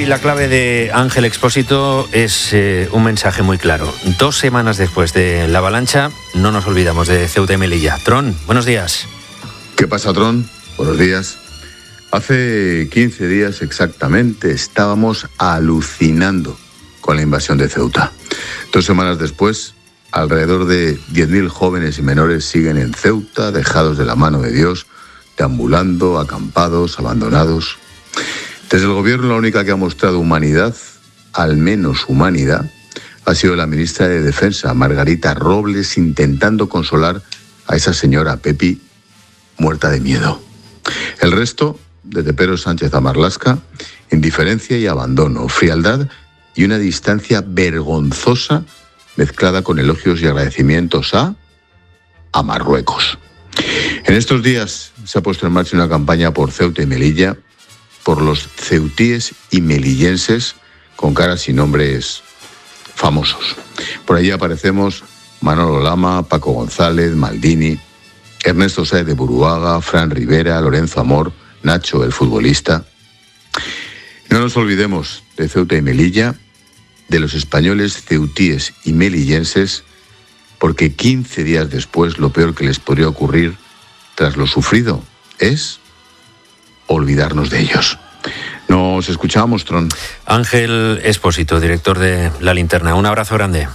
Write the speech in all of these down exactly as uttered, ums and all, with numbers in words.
Hoy la clave de Ángel Expósito es eh, un mensaje muy claro. Dos semanas después de la avalancha, no nos olvidamos de Ceuta y Melilla. Tron, buenos días. ¿Qué pasa, Tron? Buenos días. Hace quince días exactamente estábamos alucinando con la invasión de Ceuta. Dos semanas después, alrededor de diez mil jóvenes y menores siguen en Ceuta, dejados de la mano de Dios, deambulando, acampados, abandonados. Desde el gobierno, la única que ha mostrado humanidad, al menos humanidad, ha sido la ministra de Defensa, Margarita Robles, intentando consolar a esa señora Pepi, muerta de miedo. El resto, desde Pedro Sánchez a Marlaska, indiferencia y abandono, frialdad y una distancia vergonzosa mezclada con elogios y agradecimientos a, a Marruecos. En estos días se ha puesto en marcha una campaña por Ceuta y Melilla, por los ceutíes y melillenses con caras y nombres famosos. Por allí aparecemos Manolo Lama, Paco González, Maldini, Ernesto Sáez de Buruaga, Fran Rivera, Lorenzo Amor, Nacho, el futbolista. No nos olvidemos de Ceuta y Melilla, de los españoles ceutíes y melillenses, porque quince días después lo peor que les podría ocurrir tras lo sufrido es olvidarnos de ellos. Nos escuchamos, Tron. Ángel Expósito, director de La Linterna. Un abrazo grande.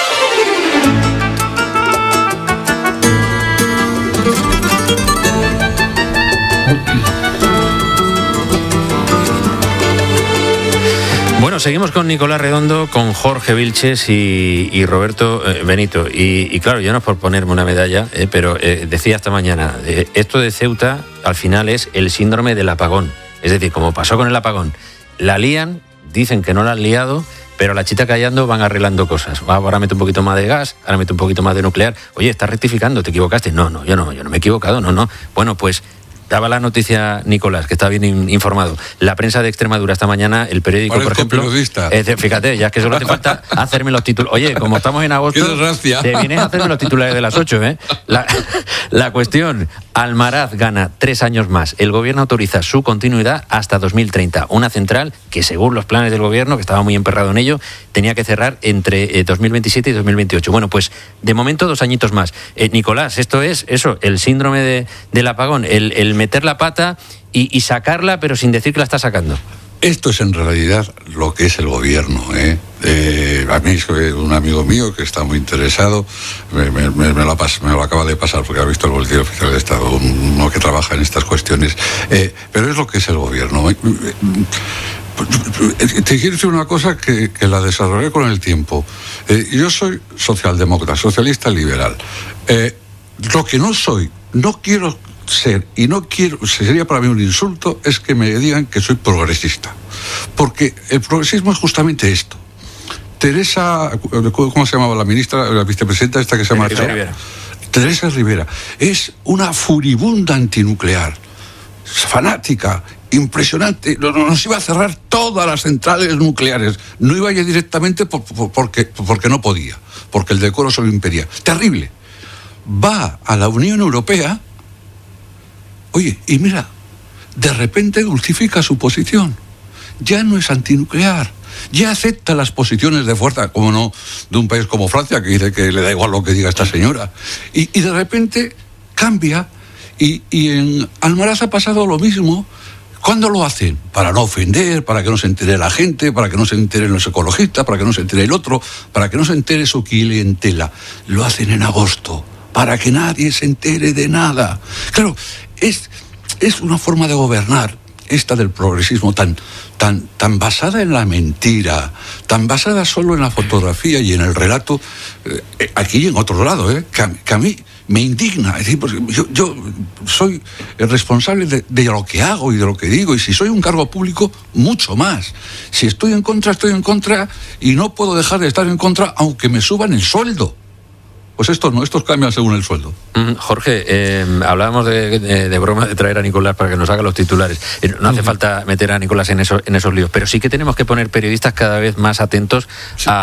Bueno, seguimos con Nicolás Redondo, con Jorge Vilches y, y Roberto eh, Benito. Y, y claro, yo no es por ponerme una medalla, eh, pero eh, decía esta mañana, eh, esto de Ceuta al final es el síndrome del apagón. Es decir, como pasó con el apagón, la lían, dicen que no la han liado, pero a la chita callando van arreglando cosas. Ahora mete un poquito más de gas, ahora mete un poquito más de nuclear. Oye, estás rectificando, te equivocaste. No, no, yo no, yo no me he equivocado, no, no. Bueno, pues daba la noticia Nicolás, que está bien informado. La prensa de Extremadura esta mañana, el periódico, por ejemplo... periodista. Eh, fíjate, ya es que solo hace falta hacerme los títulos. Oye, como estamos en agosto, te vienes a hacerme los titulares de las ocho, ¿eh? La, la cuestión, Almaraz gana tres años más. El gobierno autoriza su continuidad hasta dos mil treinta. Una central que, según los planes del gobierno, que estaba muy emperrado en ello, tenía que cerrar entre eh, dos mil veintisiete y dos mil veintiocho. Bueno, pues de momento dos añitos más. Eh, Nicolás, esto es eso, el síndrome de, del apagón, el, el meter la pata y, y sacarla, pero sin decir que la está sacando. Esto es en realidad lo que es el gobierno, ¿eh? Eh, a mí, un amigo mío que está muy interesado, me, me, me, lo, pas, me lo acaba de pasar porque ha visto el boletín oficial de Estado, uno que trabaja en estas cuestiones, eh, pero es lo que es el gobierno. Te quiero decir una cosa que, que la desarrollé con el tiempo. Eh, yo soy socialdemócrata, socialista liberal. Eh, lo que no soy, no quiero ser, y no quiero, sería para mí un insulto, es que me digan que soy progresista. Porque el progresismo es justamente esto. Teresa, ¿cómo se llamaba la ministra, la vicepresidenta esta que se llama? Teresa Rivera. Teresa Rivera. Es una furibunda antinuclear. Fanática, impresionante. Nos iba a cerrar todas las centrales nucleares. No iba a ir directamente por, por, porque, porque no podía. Porque el decoro se lo impedía. Terrible. Va a la Unión Europea. Oye, y mira, de repente dulcifica su posición. Ya no es antinuclear. Ya acepta las posiciones de fuerza, como no, de un país como Francia, que dice que le da igual lo que diga esta señora. Y, y de repente cambia. Y, y en Almaraz ha pasado lo mismo. ¿Cuándo lo hacen? Para no ofender, para que no se entere la gente, para que no se enteren los ecologistas, para que no se entere el otro, para que no se entere su clientela. Lo hacen en agosto, para que nadie se entere de nada. Claro, es, es una forma de gobernar, esta del progresismo, tan, tan, tan basada en la mentira, tan basada solo en la fotografía y en el relato, eh, aquí y en otro lado, eh, que, a, que a mí me indigna. Es decir, porque yo, yo soy el responsable de, de lo que hago y de lo que digo, y si soy un cargo público, mucho más. Si estoy en contra, estoy en contra, y no puedo dejar de estar en contra aunque me suban el sueldo. Pues estos no, estos cambian según el sueldo. Mm, Jorge, eh, hablábamos de, de, de broma de traer a Nicolás para que nos haga los titulares. Eh, no hace uh-huh. falta meter a Nicolás en, eso, en esos líos, pero sí que tenemos que poner periodistas cada vez más atentos sí. a